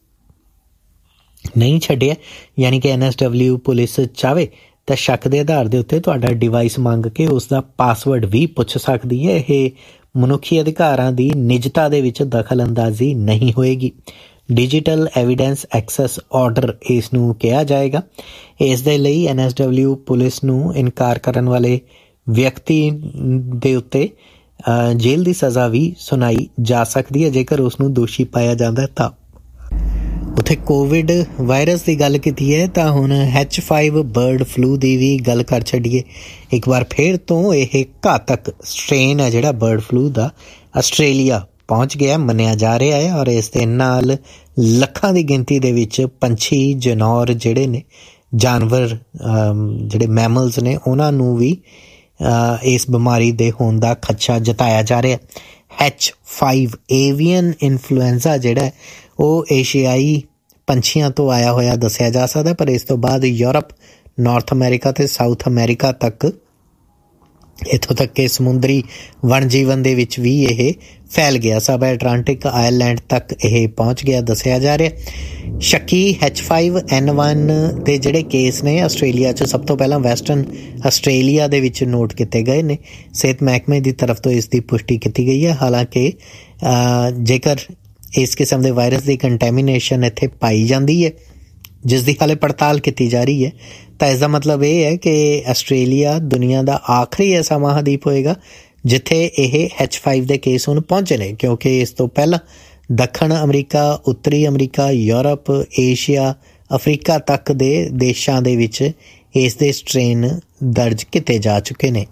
Speaker 2: ਨਹੀਂ ਛੱਡਿਆ। ਯਾਨੀ ਕਿ ਐਨ ਐਸ ਡਬਲਿਊ ਪੁਲਿਸ ਚਾਹਵੇ ਤਾਂ ਸ਼ੱਕ ਦੇ ਆਧਾਰ ਦੇ ਉੱਤੇ ਤੁਹਾਡਾ ਡਿਵਾਈਸ ਮੰਗ ਕੇ ਉਸ ਦਾ ਪਾਸਵਰਡ ਵੀ ਪੁੱਛ ਸਕਦੀ ਹੈ। ਇਹ ਮਨੁੱਖੀ ਅਧਿਕਾਰਾਂ ਦੀ ਨਿਜਤਾ ਦੇ ਵਿੱਚ ਦਖਲ ਅੰਦਾਜ਼ੀ ਨਹੀਂ ਹੋਏਗੀ। ਡਿਜੀਟਲ ਐਵੀਡੈਂਸ ਐਕਸੈਸ ਆਰਡਰ ਇਸ ਨੂੰ ਕਿਹਾ ਜਾਏਗਾ। ਇਸ ਦੇ ਲਈ ਐਨ ਐਸ ਡਬਲਿਊ ਪੁਲਿਸ ਨੂੰ ਇਨਕਾਰ ਕਰਨ ਵਾਲੇ ਵਿਅਕਤੀ ਦੇ ਉੱਤੇ ਜੇਲ੍ਹ ਦੀ ਸਜ਼ਾ ਵੀ ਸੁਣਾਈ ਜਾ ਸਕਦੀ ਹੈ ਜੇਕਰ ਉਸ ਨੂੰ ਦੋਸ਼ੀ ਪਾਇਆ ਜਾਂਦਾ ਤਾਂ। ਉੱਥੇ ਕੋਵਿਡ ਵਾਇਰਸ ਦੀ ਗੱਲ ਕੀਤੀ ਹੈ ਤਾਂ ਹੁਣ ਐਚ ਫਾਈਵ ਬਰਡ ਫਲੂ ਦੀ ਵੀ ਗੱਲ ਕਰ ਛੱਡੀਏ। ਇੱਕ ਵਾਰ ਫਿਰ ਤੋਂ ਇਹ ਘਾਤਕ ਸਟ੍ਰੇਨ ਹੈ ਜਿਹੜਾ ਬਰਡ ਫਲੂ ਦਾ ਆਸਟ੍ਰੇਲੀਆ ਪਹੁੰਚ ਗਿਆ ਮੰਨਿਆ ਜਾ ਰਿਹਾ ਹੈ, ਔਰ ਇਸ ਦੇ ਨਾਲ ਲੱਖਾਂ ਦੀ ਗਿਣਤੀ ਦੇ ਵਿੱਚ ਪੰਛੀ ਜਨੌਰ ਜਿਹੜੇ ਨੇ ਜਾਨਵਰ ਜਿਹੜੇ ਮੈਮਲਸ ਨੇ ਉਹਨਾਂ ਨੂੰ ਵੀ ਇਸ ਬਿਮਾਰੀ ਦੇ ਹੋਣ ਦਾ ਖਦਸ਼ਾ ਜਤਾਇਆ ਜਾ ਰਿਹਾ। ਐਚ ਫਾਈਵ ਏਵੀਅਨ ਇਨਫਲੂਐਂਜ਼ਾ ਜਿਹੜਾ ਉਹ ਏਸ਼ੀਆਈ ਪੰਛੀਆਂ ਤੋਂ ਆਇਆ ਹੋਇਆ ਦੱਸਿਆ ਜਾ ਸਕਦਾ, ਪਰ ਇਸ ਤੋਂ ਬਾਅਦ ਯੂਰਪ, ਨਾਰਥ ਅਮਰੀਕਾ ਅਤੇ ਸਾਊਥ ਅਮਰੀਕਾ ਤੱਕ, ਇੱਥੋਂ ਤੱਕ ਕਿ ਸਮੁੰਦਰੀ ਵਣ ਜੀਵਨ ਦੇ ਵਿੱਚ ਵੀ ਇਹ ਫੈਲ ਗਿਆ। ਸਬ ਐਟਲਾਂਟਿਕ ਆਇਰਲੈਂਡ ਤੱਕ ਇਹ ਪਹੁੰਚ ਗਿਆ ਦੱਸਿਆ ਜਾ ਰਿਹਾ। ਸ਼ੱਕੀ ਐਚ ਫਾਈਵ ਐਨ ਵਨ ਦੇ ਜਿਹੜੇ ਕੇਸ ਨੇ ਆਸਟ੍ਰੇਲੀਆ 'ਚ ਸਭ ਤੋਂ ਪਹਿਲਾਂ ਵੈਸਟਰਨ ਆਸਟ੍ਰੇਲੀਆ ਦੇ ਵਿੱਚ ਨੋਟ ਕੀਤੇ ਗਏ ਨੇ। ਸਿਹਤ ਮਹਿਕਮੇ ਦੀ ਤਰਫ ਤੋਂ ਇਸ ਦੀ ਪੁਸ਼ਟੀ ਕੀਤੀ ਗਈ ਹੈ। ਹਾਲਾਂਕਿ ਜੇਕਰ ਇਸ ਕਿਸਮ ਦੇ ਵਾਇਰਸ ਦੀ ਕੰਟੈਮੀਨੇਸ਼ਨ ਇੱਥੇ ਪਾਈ ਜਾਂਦੀ ਹੈ, ਜਿਸ ਦੀ ਹਾਲੇ ਪੜਤਾਲ ਕੀਤੀ ਜਾ ਰਹੀ ਹੈ, ਤਾਂ ਇਸ ਦਾ ਮਤਲਬ ਇਹ ਹੈ ਕਿ ਆਸਟ੍ਰੇਲੀਆ ਦੁਨੀਆ ਦਾ ਆਖਰੀ ਐਸਾ ਮਹਾਂਦੀਪ ਹੋਏਗਾ ਜਿੱਥੇ ਇਹ ਐਚ ਫਾਈਵ ਦੇ ਕੇਸ ਹੁਣ ਪਹੁੰਚੇ ਨੇ, ਕਿਉਂਕਿ ਇਸ ਤੋਂ ਪਹਿਲਾਂ ਦੱਖਣ ਅਮਰੀਕਾ, ਉੱਤਰੀ ਅਮਰੀਕਾ, ਯੂਰਪ, ਏਸ਼ੀਆ, ਅਫਰੀਕਾ ਤੱਕ ਦੇ ਦੇਸ਼ਾਂ ਦੇ ਵਿੱਚ ਇਸ ਦੇ ਸਟ੍ਰੇਨ ਦਰਜ ਕੀਤੇ ਜਾ ਚੁੱਕੇ ਨੇ।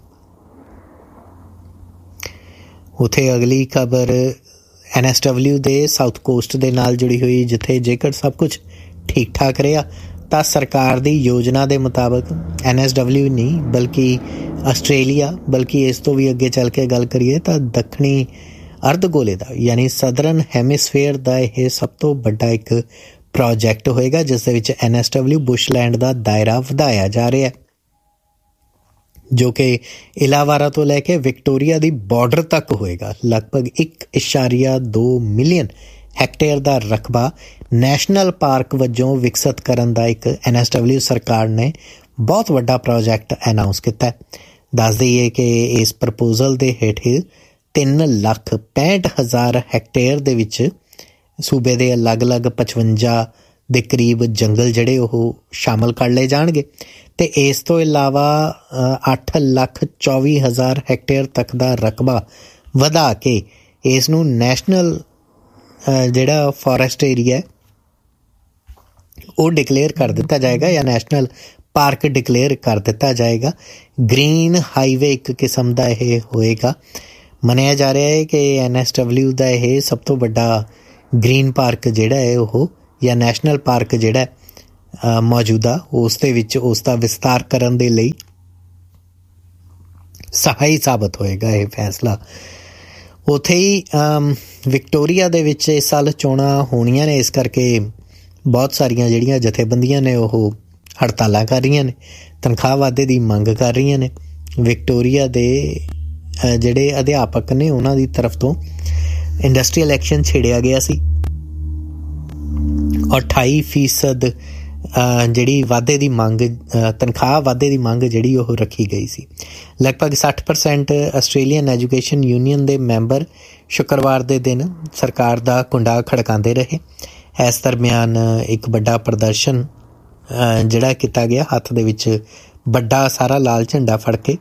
Speaker 2: ਉੱਥੇ ਅਗਲੀ ਖਬਰ ਐਨ ਐਸ ਡਬਲਿਊ ਦੇ ਸਾਊਥ ਕੋਸਟ ਦੇ ਨਾਲ ਜੁੜੀ ਹੋਈ, ਜਿੱਥੇ ਜੇਕਰ ਸਭ ਕੁਝ ਠੀਕ ਠਾਕ ਰਿਹਾ ਤਾਂ ਸਰਕਾਰ ਦੀ ਯੋਜਨਾ ਦੇ ਮੁਤਾਬਕ ਐਨ ਐਸ ਡਬਲਿਊ ਨਹੀਂ ਬਲਕਿ ਆਸਟ੍ਰੇਲੀਆ, ਬਲਕਿ ਇਸ ਤੋਂ ਵੀ ਅੱਗੇ ਚੱਲ ਕੇ ਗੱਲ ਕਰੀਏ ਤਾਂ ਦੱਖਣੀ ਅਰਧ ਗੋਲੇ ਦਾ ਯਾਨੀ ਸਦਰਨ ਹੈਮਿਸਫੇਅਰ ਦਾ ਇਹ ਸਭ ਤੋਂ ਵੱਡਾ ਇੱਕ ਪ੍ਰੋਜੈਕਟ ਹੋਏਗਾ, ਜਿਸ ਦੇ ਵਿੱਚ ਐਨ ਐਸ ਡਬਲਿਊ ਬੁਸ਼ਲੈਂਡ ਦਾ ਦਾਇਰਾ ਵਧਾਇਆ ਜਾ ਰਿਹਾ, ਜੋ ਕਿ ਇਲਾਵਾਰਾ ਤੋਂ ਲੈ ਕੇ ਵਿਕਟੋਰੀਆ ਦੀ ਬਾਰਡਰ ਤੱਕ ਹੋਏਗਾ। ਲਗਭਗ ਇੱਕ ਇਸ਼ਾਰੀਆ ਦੋ ਮਿਲੀਅਨ ਹੈਕਟੇਅਰ ਦਾ ਰਕਬਾ ਨੈਸ਼ਨਲ ਪਾਰਕ ਵਜੋਂ ਵਿਕਸਿਤ ਕਰਨ ਦਾ ਇੱਕ ਐਨ ਐਸ ਡਬਲਿਊ ਸਰਕਾਰ ਨੇ ਬਹੁਤ ਵੱਡਾ ਪ੍ਰੋਜੈਕਟ ਅਨਾਊਂਸ ਕੀਤਾ। ਦੱਸ ਦਈਏ ਕਿ ਇਸ ਪ੍ਰਪੋਜ਼ਲ ਦੇ ਹੇਠ ਤਿੰਨ ਲੱਖ ਪੈਂਹਠ ਹਜ਼ਾਰ ਹੈਕਟੇਅਰ ਦੇ ਵਿੱਚ ਸੂਬੇ ਦੇ ਅਲੱਗ-ਅਲੱਗ ਪਚਵੰਜਾ ਦੇ ਕਰੀਬ ਜੰਗਲ ਜਿਹੜੇ ਉਹ ਸ਼ਾਮਲ ਕਰ ਲਏ ਜਾਣਗੇ, ਅਤੇ ਇਸ ਤੋਂ ਇਲਾਵਾ ਅੱਠ ਲੱਖ ਚੌਵੀ ਹਜ਼ਾਰ ਹੈਕਟੇਅਰ ਤੱਕ ਦਾ ਰਕਬਾ ਵਧਾ ਕੇ ਇਸ ਨੂੰ ਨੈਸ਼ਨਲ ਜਿਹੜਾ ਫੋਰੈਸਟ ਏਰੀਆ ਉਹ ਡਿਕਲੇਅਰ ਕਰ ਦਿੱਤਾ ਜਾਏਗਾ ਜਾਂ ਨੈਸ਼ਨਲ ਪਾਰਕ ਡਿਕਲੇਅਰ ਕਰ ਦਿੱਤਾ ਜਾਏਗਾ। ਗ੍ਰੀਨ ਹਾਈਵੇ ਇੱਕ ਕਿਸਮ ਦਾ ਇਹ ਹੋਏਗਾ। ਮੰਨਿਆ ਜਾ ਰਿਹਾ ਹੈ ਕਿ ਐਨ ਐਸ ਡਬਲਿਊ ਦਾ ਇਹ ਸਭ ਤੋਂ ਵੱਡਾ ਗ੍ਰੀਨ ਪਾਰਕ ਜਿਹੜਾ ਹੈ ਉਹ ਜਾਂ ਨੈਸ਼ਨਲ ਪਾਰਕ ਜਿਹੜਾ ਮੌਜੂਦਾ ਉਸ ਦੇ ਵਿੱਚ ਉਸ ਦਾ ਵਿਸਤਾਰ ਕਰਨ ਦੇ ਲਈ ਸਹਾਈ ਸਾਬਤ ਹੋਏਗਾ ਇਹ ਫੈਸਲਾ। ਉੱਥੇ ਹੀ ਵਿਕਟੋਰੀਆ ਦੇ ਵਿੱਚ ਇਸ ਸਾਲ ਚੋਣਾਂ ਹੋਣੀਆਂ ਨੇ, ਇਸ ਕਰਕੇ ਬਹੁਤ ਸਾਰੀਆਂ ਜਿਹੜੀਆਂ ਜਥੇਬੰਦੀਆਂ ਨੇ ਉਹ ਹੜਤਾਲਾਂ ਕਰ ਰਹੀਆਂ ਨੇ, ਤਨਖਾਹ ਵਾਧੇ ਦੀ ਮੰਗ ਕਰ ਰਹੀਆਂ ਨੇ। ਵਿਕਟੋਰੀਆ ਦੇ ਜਿਹੜੇ ਅਧਿਆਪਕ ਨੇ ਉਹਨਾਂ ਦੀ ਤਰਫ ਤੋਂ ਇੰਡਸਟਰੀਅਲ ਐਕਸ਼ਨ ਛੇੜਿਆ ਗਿਆ ਸੀ ਔਰ ਅਠਾਈ ਫੀਸਦ ਜਿਹੜੀ ਵਾਧੇ ਦੀ ਮੰਗ, ਤਨਖਾਹ ਵਾਧੇ ਦੀ ਮੰਗ ਜਿਹੜੀ ਉਹ ਰੱਖੀ ਗਈ ਸੀ। ਲਗਭਗ ਸੱਠ ਪਰਸੈਂਟ ਆਸਟ੍ਰੇਲੀਅਨ ਐਜੂਕੇਸ਼ਨ ਯੂਨੀਅਨ ਦੇ ਮੈਂਬਰ ਸ਼ੁੱਕਰਵਾਰ ਦੇ ਦਿਨ ਸਰਕਾਰ ਦਾ ਕੁੰਡਾ ਖੜਕਾਉਂਦੇ ਰਹੇ। ਇਸ ਦਰਮਿਆਨ ਇੱਕ ਵੱਡਾ ਪ੍ਰਦਰਸ਼ਨ ਜਿਹੜਾ ਕੀਤਾ ਗਿਆ, ਹੱਥ ਦੇ ਵਿੱਚ ਵੱਡਾ ਸਾਰਾ ਲਾਲ ਝੰਡਾ ਫੜ ਕੇ,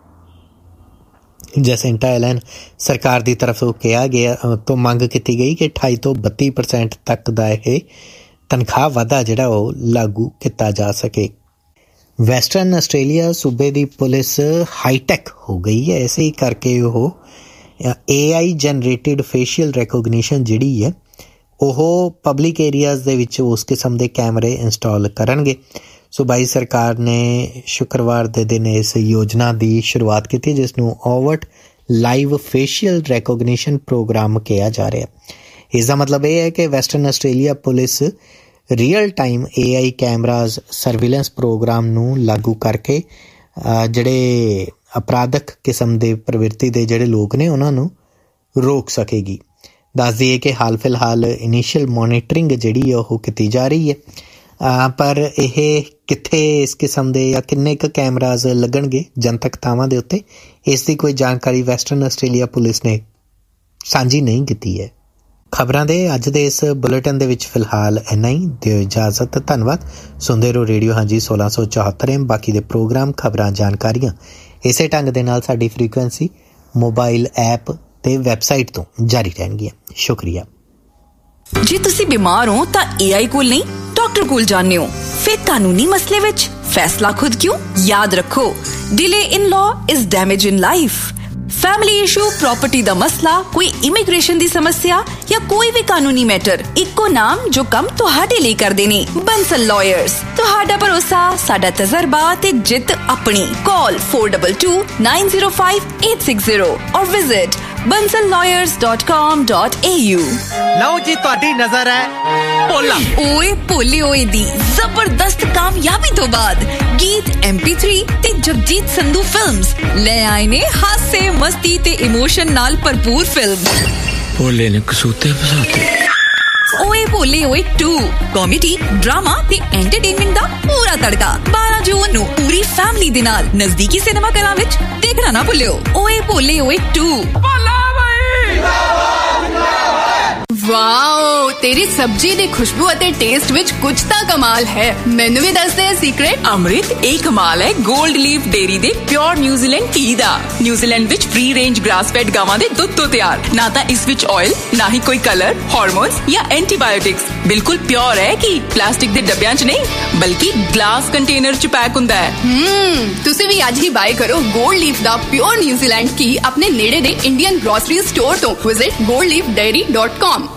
Speaker 2: ਜੈਸਿੰਟਾ ਐਲਨ ਸਰਕਾਰ ਦੀ ਤਰਫ ਤੋਂ ਕਿਹਾ ਗਿਆ ਤੋਂ ਮੰਗ ਕੀਤੀ ਗਈ ਕਿ ਅਠਾਈ ਤੋਂ ਬੱਤੀ ਪਰਸੈਂਟ ਤੱਕ ਦਾ ਇਹ ਤਨਖਾਹ ਵਾਧਾ ਜਿਹੜਾ ਉਹ ਲਾਗੂ ਕੀਤਾ ਜਾ ਸਕੇ। ਵੈਸਟਰਨ ਆਸਟ੍ਰੇਲੀਆ ਸੂਬੇ ਦੀ ਪੁਲਿਸ ਹਾਈਟੈਕ ਹੋ ਗਈ ਹੈ, ਇਸੇ ਕਰਕੇ ਉਹ ਏ ਆਈ ਜਨਰੇਟਿਡ ਫੇਸ਼ੀਅਲ ਰੈਕੋਗਨੀਸ਼ਨ ਜਿਹੜੀ ਹੈ ਉਹ ਪਬਲਿਕ ਏਰੀਆਜ਼ ਦੇ ਵਿੱਚ ਉਸ ਕਿਸਮ ਦੇ ਕੈਮਰੇ ਇੰਸਟਾਲ ਕਰਨਗੇ। ਸੂਬਾਈ ਸਰਕਾਰ ਨੇ ਸ਼ੁੱਕਰਵਾਰ ਦੇ ਦਿਨ ਇਸ ਯੋਜਨਾ ਦੀ ਸ਼ੁਰੂਆਤ ਕੀਤੀ, ਜਿਸ ਨੂੰ ਓਵਰਟ ਲਾਈਵ ਫੇਸ਼ੀਅਲ ਰੈਕੋਗਨੀਸ਼ਨ ਪ੍ਰੋਗਰਾਮ ਕਿਹਾ ਜਾ ਰਿਹਾ। ਇਸ ਦਾ ਮਤਲਬ ਇਹ ਹੈ ਕਿ western Australia police real time ਏ ਆਈ ਕੈਮਰਾਜ਼ ਸਰਵੀਲੈਂਸ ਪ੍ਰੋਗਰਾਮ ਨੂੰ ਲਾਗੂ ਕਰਕੇ ਜਿਹੜੇ ਅਪਰਾਧਕ ਕਿਸਮ ਦੇ ਪ੍ਰਵਿਰਤੀ ਦੇ ਜਿਹੜੇ ਲੋਕ ਨੇ ਉਹਨਾਂ ਨੂੰ ਰੋਕ ਸਕੇਗੀ। ਦੱਸ ਦਈਏ ਕਿ ਹਾਲ ਫਿਲਹਾਲ ਇਨੀਸ਼ੀਅਲ ਮੋਨੀਟਰਿੰਗ ਜਿਹੜੀ ਹੈ ਉਹ ਕੀਤੀ ਜਾ ਰਹੀ ਹੈ, ਪਰ ਇਹ ਕਿੱਥੇ ਇਸ ਕਿਸਮ ਦੇ ਜਾਂ ਕਿੰਨੇ ਕੁ ਕੈਮਰਾਜ਼ ਲੱਗਣਗੇ ਜਨਤਕ ਥਾਵਾਂ ਦੇ ਉੱਤੇ, ਇਸ ਦੀ ਕੋਈ ਜਾਣਕਾਰੀ ਵੈਸਟਰਨ ਆਸਟ੍ਰੇਲੀਆ ਪੁਲਿਸ ਨੇ ਸਾਂਝੀ ਨਹੀਂ ਕੀਤੀ ਹੈ। ਖਬਰਾਂ ਦੇ ਅੱਜ ਦੇ ਇਸ ਬੁਲੇਟਿਨ ਦੇ ਵਿੱਚ ਫਿਲਹਾਲ ਇੰਨਾ ਹੀ। ਦਿਓ ਇਜਾਜ਼ਤ, ਧੰਨਵਾਦ। ਸੁਣਦੇ ਰਹੋ ਰੇਡੀਓ ਹਾਂਜੀ ਸੋਲਾਂ ਸੌ ਚੌਹੱਤਰ ਐਮ। ਬਾਕੀ ਦੇ ਪ੍ਰੋਗਰਾਮ, ਖਬਰਾਂ, ਜਾਣਕਾਰੀਆਂ ਇਸੇ ਢੰਗ ਦੇ ਨਾਲ ਸਾਡੀ ਫ੍ਰੀਕੁਐਂਸੀ, ਮੋਬਾਈਲ ਐਪ ਤੇ ਵੈਬਸਾਈਟ ਤੋਂ ਜਾਰੀ ਰਹਿਣਗੀਆਂ। ਸ਼ੁਕਰੀਆ।
Speaker 3: ਜੇ ਤੁਸੀਂ ਬਿਮਾਰ ਹੋ ਤਾਂ ਏ ਆਈ ਕੋਲ ਨਹੀਂ, ਡਾਕਟਰ ਕੋਲ ਜਾਂਦੇ ਹੋ। ਫਿਰ ਕਾਨੂੰਨੀ ਮਸਲੇ ਵਿੱਚ ਫੈਸਲਾ ਖੁਦ ਕਿਉਂ? ਯਾਦ ਰੱਖੋ, delay in law is damage in life. Family issue, property दा मसला, कोई इमिग्रेशन दी समस्या या कोई भी कानूनी मैटर, इक्को नाम जो कम तुहाडे लिए करदे ने, बंसल लॉयर्स। तुहाडा भरोसा, साडा तजर्बा ते जित अपनी। Call four to to nine zero five eight six zero और visit bansal lawyers dot com dot a u।
Speaker 2: ਲਓ ਜੀ ਤੁਹਾਡੀ ਨਜ਼ਰ ਹੈ ਭੋਲਾ।
Speaker 3: ਓਏ ਭੋਲੇ ਓਏ ਦੀ ਜ਼ਬਰਦਸਤ ਕਾਮਯਾਬੀ ਤੋਂ ਬਾਅਦ ਗੀਤ ਐਮ ਪੀ ਥ੍ਰੀ ਤੇ ਜਗਜੀਤ ਸੰਧੂ ਫਿਲਮਸ ਲੈ ਆਏ ਨੇ ਹਾਸੇ, ਮਸਤੀ ਤੇ ਇਮੋਸ਼ਨ ਨਾਲ ਭਰਪੂਰ ਫਿਲਮ
Speaker 4: ਭੋਲੇ ਨੇ ਕਸੂਤੇ ਫਸਾਤੇ।
Speaker 3: ਓਏ ਭੋਲੇ ਓਏ ਟੂ ਕਾਮੇਡੀ, ਡਰਾਮਾ ਤੇ ਐਂਟਰਟੇਨਮੈਂਟ ਦਾ ਪੂਰਾ ਤੜਕਾ ਬਾਰਾਂ ਜੂਨ ਨੂੰ ਪੂਰੀ ਫੈਮਿਲੀ ਦੇ ਨਾਲ ਨਜ਼ਦੀਕੀ ਸਿਨੇਮਾ ਘਰਾਂ ਵਿੱਚ ਦੇਖਣਾ ਨਾ ਭੁੱਲਿਓ। ਓਏ ਭੋਲੇ ਓਏ ਟੂ।
Speaker 5: ਵਾਓ, ਤੇਰੀ ਸਬਜ਼ੀ ਦੀ ਖੁਸ਼ਬੂ ਅਤੇ ਟੇਸਟ ਵਿੱਚ ਕੁਝ ਤਾਂ ਕਮਾਲ ਹੈ। ਮੈਨੂੰ ਵੀ ਦੱਸ ਦੇ ਸੀਕ੍ਰੇਟ।
Speaker 6: ਅੰਮ੍ਰਿਤ, ਇਹ ਕਮਾਲ ਹੈ 골ਡ ਲੀਫ ਡੇਰੀ ਦੇ ਪਿਓਰ ਨਿਊਜ਼ੀਲੈਂਡ ਘੀ ਦਾ। ਨਿਊਜ਼ੀਲੈਂਡ ਵਿੱਚ ਫ੍ਰੀ ਰੇਂਜ ਗ੍ਰਾਸ ਫੈਡ ਗਾਵਾਂ ਦੇ ਦੁੱਧ ਤੋਂ ਤਿਆਰ। ਨਾ ਤਾਂ ਇਸ ਵਿੱਚ ਆਇਲ, ਨਾ ਹੀ ਕੋਈ ਕਲਰ, ਹਾਰਮੋਨਸ ਜਾਂ ਐਂਟੀਬਾਇਓਟਿਕਸ। ਬਿਲਕੁਲ ਪਿਓਰ ਹੈ ਕਿ ਪਲਾਸਟਿਕ ਦੇ ਡੱਬਿਆਂ 'ਚ ਨਹੀਂ, ਬਲਕਿ ਗਲਾਸ ਕੰਟੇਨਰ 'ਚ ਪੈਕ ਹੁੰਦਾ ਹੈ।
Speaker 5: ਹਮ ਤੁਸੀਂ ਵੀ ਅੱਜ ਹੀ ਬਾਏ ਕਰੋ 골ਡ ਲੀਫ ਦਾ ਪਿਓਰ ਨਿਊਜ਼ੀਲੈਂਡ ਘੀ ਆਪਣੇ ਨੇੜੇ ਦੇ ਇੰਡੀਅਨ ਗ੍ਰੋਸਰੀ ਸਟੋਰ ਤੋਂ। Visit gold leaf dairy dot com।